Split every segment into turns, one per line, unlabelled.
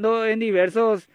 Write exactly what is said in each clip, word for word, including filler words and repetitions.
trabajando en diversos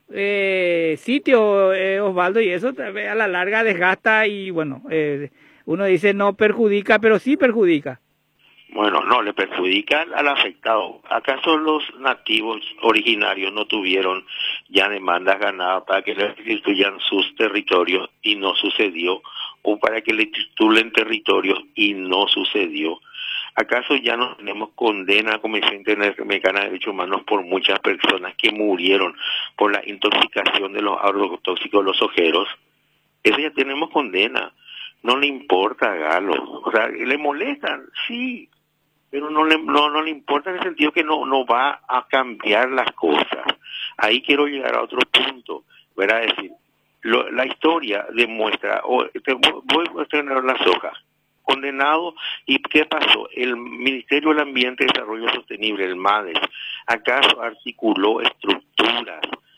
eh, sitios, eh, Osvaldo, y eso a la larga desgasta y bueno, eh, uno dice no perjudica, pero sí perjudica.
Bueno, no, le perjudica al afectado. ¿Acaso los nativos originarios no tuvieron ya demandas ganadas para que les restituyan sus territorios y no sucedió? ¿O para que le titulen territorios y no sucedió? ¿Acaso ya no tenemos condena como Comisión Interamericana de Derechos Humanos por muchas personas que murieron por la intoxicación de los agrotóxicos, los ojeros? Eso ya tenemos condena. No le importa a Galo. O sea, ¿le molestan? Sí. Pero no le, no, no le importa en el sentido que no, no va a cambiar las cosas. Ahí quiero llegar a otro punto, ¿verdad? Es decir, lo, la historia demuestra, oh, te, voy a estrenar las hojas, condenado, ¿y qué pasó? El Ministerio del Ambiente y Desarrollo Sostenible, el MADES, ¿acaso articuló estructuras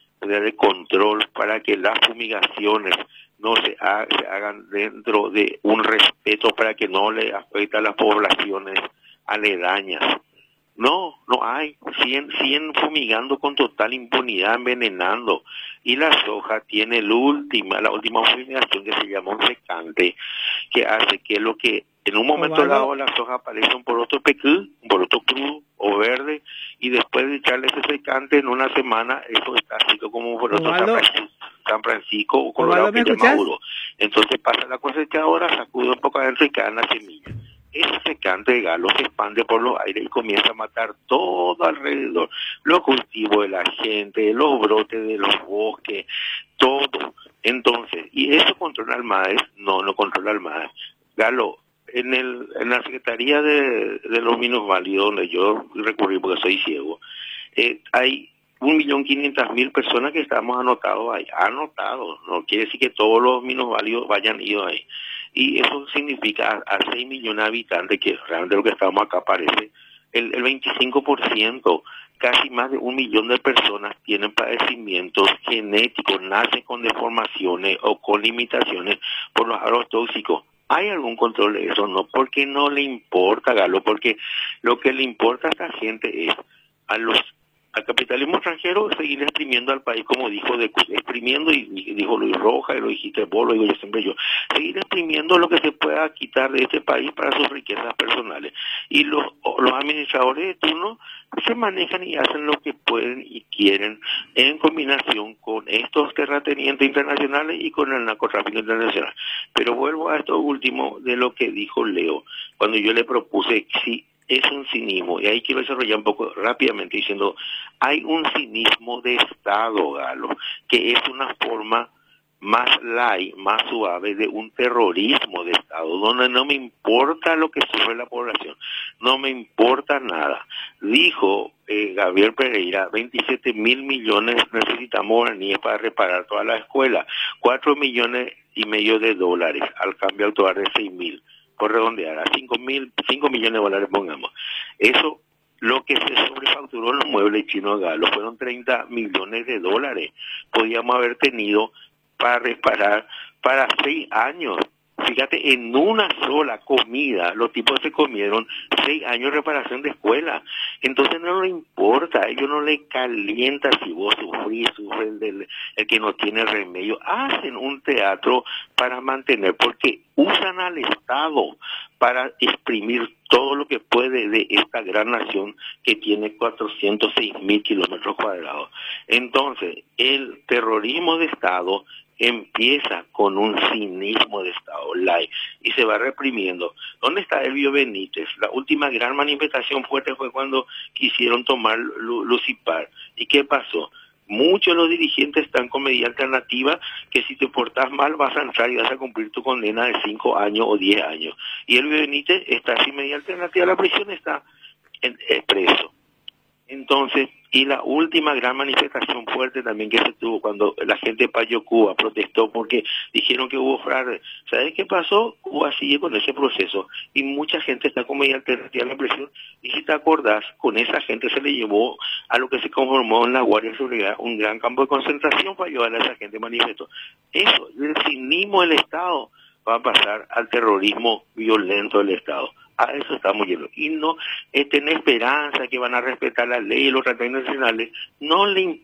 de control para que las fumigaciones no se, ha, se hagan dentro de un respeto para que no le afecte a las poblaciones aledañas? No, no hay. Siguen, siguen fumigando con total impunidad, envenenando. Y la soja tiene la última, la última fumigación que se llama un secante, que hace que lo que en un momento dado la soja aparece un poroto pequeño, un poroto crudo o verde, y después de echarle ese secante en una semana, eso está así como un poroto San Francisco, San Francisco o colorado que ya maduro. Entonces pasa la cosechadora, sacude un poco adentro y quedan las semillas. Ese secante de Galo se expande por los aires y comienza a matar todo alrededor, los cultivos de la gente, los brotes de los bosques, todo. Entonces, ¿y eso controla el MADES? No, no controla el MADES. Galo, en el en la Secretaría de, de los Minusválidos, donde yo recurrí porque soy ciego, eh, hay un millón quinientas mil personas que estamos anotados ahí, anotados, no quiere decir que todos los minusválidos vayan ido ahí. Y eso significa a, a seis millones de habitantes, que realmente lo que estamos acá parece, el, el veinticinco por ciento, casi más de un millón de personas tienen padecimientos genéticos, nacen con deformaciones o con limitaciones por los agrotóxicos. ¿Hay algún control de eso? No, porque no le importa, Galo, porque lo que le importa a esta gente es a los al capitalismo extranjero seguir exprimiendo al país, como dijo, de, exprimiendo, y, y dijo Luis Rojas, y lo dijiste vos, lo digo yo siempre yo, seguir exprimiendo lo que se pueda quitar de este país para sus riquezas personales. Y los, los administradores de turno se manejan y hacen lo que pueden y quieren en combinación con estos terratenientes internacionales y con el narcotráfico internacional. Pero vuelvo a esto último de lo que dijo Leo, cuando yo le propuse si es un cinismo, y ahí quiero desarrollar un poco rápidamente diciendo, hay un cinismo de Estado, Galo, que es una forma más light, más suave de un terrorismo de Estado, donde no me importa lo que sufre la población, no me importa nada. Dijo eh, Gabriel Pereira, veintisiete mil millones necesitamos guaraníes para reparar toda la escuela, cuatro millones y medio de dólares al cambio actual de seis mil. Por redondear, a cinco mil, cinco millones de dólares pongamos. Eso, lo que se sobrefacturó en los muebles chinos Galo, fueron treinta millones de dólares. Podíamos haber tenido para reparar para seis años. Fíjate, en una sola comida, los tipos se comieron seis años de reparación de escuela. Entonces no le importa, a ellos no les calienta si vos sufrís, sufre el, del, el que no tiene remedio. Hacen un teatro para mantener, porque usan al Estado para exprimir todo lo que puede de esta gran nación que tiene cuatrocientos seis mil kilómetros cuadrados. Entonces, el terrorismo de Estado empieza con un cinismo de Estado light y se va reprimiendo. ¿Dónde está Elvio Benítez? La última gran manifestación fuerte fue cuando quisieron tomar Lucipar. ¿Y qué pasó? Muchos de los dirigentes están con medida alternativa que si te portás mal vas a entrar y vas a cumplir tu condena de cinco años o diez años. Y Elvio Benítez está sin medida alternativa a la prisión, está en, eh, preso. Entonces, y la última gran manifestación fuerte también que se tuvo cuando la gente de Payo Cuba protestó porque dijeron que hubo fraude. ¿Sabes qué pasó? Cuba sigue con ese proceso y mucha gente está con medida alternativa a la prisión. Y si te acordás, con esa gente se le llevó a lo que se conformó en la Guardia de Seguridad un gran campo de concentración para ayudar a esa gente manifestó. Eso, el cinismo del Estado va a pasar al terrorismo violento del Estado. A eso estamos yendo. Y no es tener esperanza que van a respetar la ley y los tratados internacionales. No le